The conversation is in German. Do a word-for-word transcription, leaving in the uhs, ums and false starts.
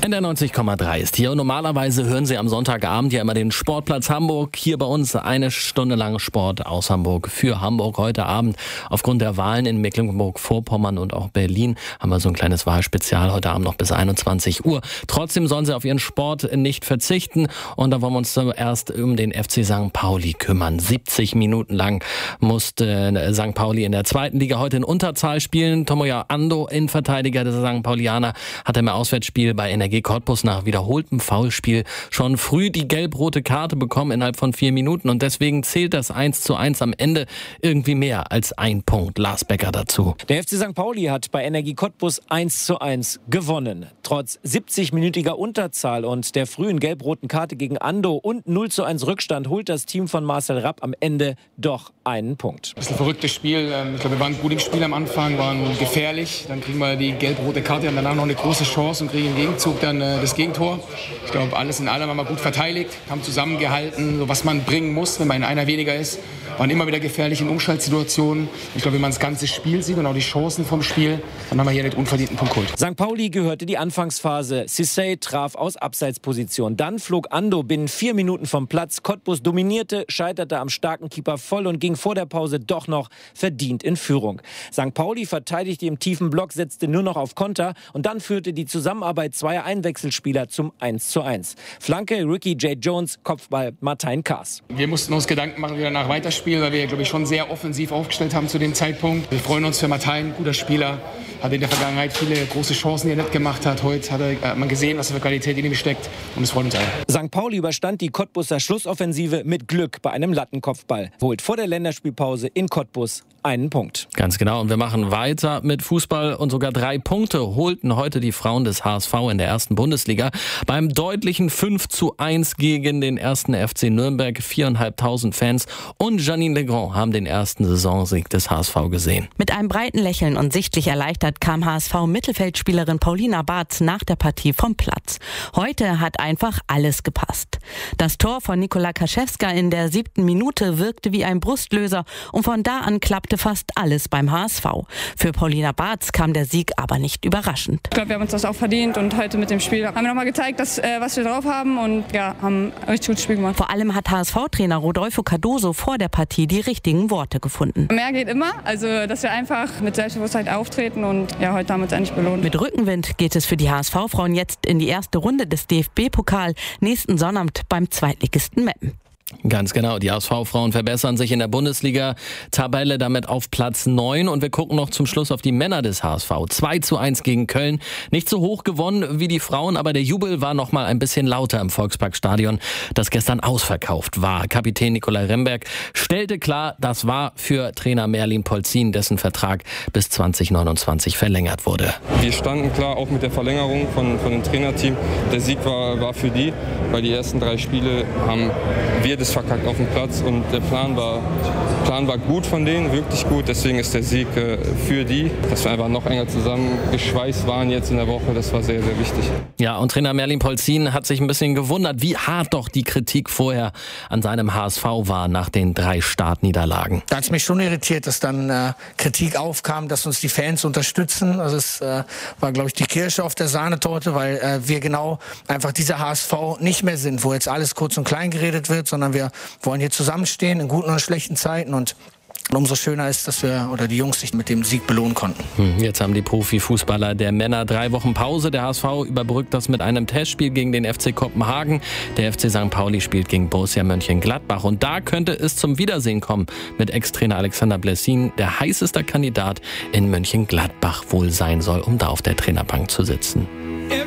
N D R neunzig Komma drei ist hier. Und normalerweise hören Sie am Sonntagabend ja immer den Sportplatz Hamburg. Hier bei uns eine Stunde lang Sport aus Hamburg für Hamburg. Heute Abend aufgrund der Wahlen in Mecklenburg-Vorpommern und auch Berlin haben wir so ein kleines Wahlspezial heute Abend noch bis einundzwanzig Uhr. Trotzdem sollen Sie auf Ihren Sport nicht verzichten. Und da wollen wir uns zuerst um den F C Sankt Pauli kümmern. siebzig Minuten lang musste Sankt Pauli in der zweiten Liga heute in Unterzahl spielen. Tomoya Ando, Innenverteidiger des Sankt Paulianer, hat im Auswärtsspiel bei Energie Cottbus nach wiederholtem Foulspiel schon früh die gelb-rote Karte bekommen innerhalb von vier Minuten und deswegen zählt das eins zu eins am Ende irgendwie mehr als ein Punkt. Lars Becker dazu. Der F C Sankt Pauli hat bei Energie Cottbus eins zu eins gewonnen. Trotz siebzig-minütiger Unterzahl und der frühen gelb-roten Karte gegen Ando und null zu eins Rückstand holt das Team von Marcel Rapp am Ende doch einen Punkt. Das ist ein verrücktes Spiel. Ich glaube, wir waren gut im Spiel am Anfang, waren gefährlich. Dann kriegen wir die gelb-rote Karte, haben danach noch eine große Chance und kriegen im Gegenzug dann äh, das Gegentor. Ich glaube, alles in allem haben wir gut verteidigt, haben zusammengehalten, so was man bringen muss, wenn man in einer weniger ist. Waren immer wieder gefährlich in Umschaltsituationen. Ich glaube, wenn man das ganze Spiel sieht und auch die Chancen vom Spiel, dann haben wir hier den unverdienten Punkt geholt. Sankt Pauli gehörte die Anfangsphase. Cissé traf aus Abseitsposition. Dann flog Ando binnen vier Minuten vom Platz. Cottbus dominierte, scheiterte am starken Keeper voll und ging vor der Pause doch noch verdient in Führung. Sankt Pauli verteidigte im tiefen Block, setzte nur noch auf Konter und dann führte die Zusammenarbeit zweier Einwechselspieler zum eins zu eins. Flanke Ricky J. Jones, Kopfball Martijn Kaas. Wir mussten uns Gedanken machen, wie wir danach weiterspielen, weil wir, glaube ich, schon sehr offensiv aufgestellt haben zu dem Zeitpunkt. Wir freuen uns für Martijn, guter Spieler, hat in der Vergangenheit viele große Chancen, die er nicht gemacht hat. Heute hat, er, hat man gesehen, was für Qualität in ihm steckt und es freut uns alle. Sankt Pauli überstand die Cottbuser Schlussoffensive mit Glück bei einem Lattenkopfball. Holt vor der Länderspielpause in Cottbus einen Punkt. Ganz genau. Und wir machen weiter mit Fußball und sogar drei Punkte holten heute die Frauen des H S V in der ersten Bundesliga. Beim deutlichen fünf zu eins gegen den ersten F C Nürnberg. viertausendfünfhundert Fans und Janine Legrand haben den ersten Saisonsieg des H S V gesehen. Mit einem breiten Lächeln und sichtlich erleichtert kam H S V-Mittelfeldspielerin Paulina Barth nach der Partie vom Platz. Heute hat einfach alles gepasst. Das Tor von Nikola Kaschewska in der siebten Minute wirkte wie ein Brustlöser und von da an klappte fast alles beim H S V. Für Paulina Barth kam der Sieg aber nicht überraschend. Ich glaube, wir haben uns das auch verdient und heute mit dem Spiel haben wir nochmal gezeigt, dass, äh, was wir drauf haben und ja, haben ein richtig gutes Spiel gemacht. Vor allem hat H S V-Trainer Rodolfo Cardoso vor der Partie die richtigen Worte gefunden. Mehr geht immer, also dass wir einfach mit Selbstbewusstsein auftreten und ja, heute haben wir uns endlich belohnt. Mit Rückenwind geht es für die H S V-Frauen jetzt in die erste Runde des D F B-Pokal nächsten Sonnabend beim Zweitligisten Meppen. Ganz genau, die H S V-Frauen verbessern sich in der Bundesliga-Tabelle damit auf Platz neun und wir gucken noch zum Schluss auf die Männer des H S V. zwei zu eins gegen Köln, nicht so hoch gewonnen wie die Frauen, aber der Jubel war noch mal ein bisschen lauter im Volksparkstadion, das gestern ausverkauft war. Kapitän Nikolai Remberg stellte klar, das war für Trainer Merlin Polzin, dessen Vertrag bis zwanzig neunundzwanzig verlängert wurde. Wir standen klar, auch mit der Verlängerung von, von dem Trainerteam. Der Sieg war, war für die, weil die ersten drei Spiele haben wir das verkackt auf dem Platz und der Plan war, Plan war gut von denen, wirklich gut. Deswegen ist der Sieg äh, für die, dass wir einfach noch enger zusammengeschweißt waren jetzt in der Woche, das war sehr, sehr wichtig. Ja, und Trainer Merlin Polzin hat sich ein bisschen gewundert, wie hart doch die Kritik vorher an seinem H S V war nach den drei Startniederlagen. Da hat es mich schon irritiert, dass dann äh, Kritik aufkam, dass uns die Fans unterstützen. Also es äh, war, glaube ich, die Kirsche auf der Sahnetorte, weil äh, wir genau einfach dieser H S V nicht mehr sind, wo jetzt alles kurz und klein geredet wird, sondern wir wollen hier zusammenstehen in guten und schlechten Zeiten und umso schöner ist, dass wir oder die Jungs sich mit dem Sieg belohnen konnten. Jetzt haben die Profifußballer der Männer drei Wochen Pause. Der H S V überbrückt das mit einem Testspiel gegen den F C Kopenhagen. Der F C Sankt Pauli spielt gegen Borussia Mönchengladbach. Und da könnte es zum Wiedersehen kommen mit Ex-Trainer Alexander Blessin, der heißester Kandidat in Mönchengladbach wohl sein soll, um da auf der Trainerbank zu sitzen.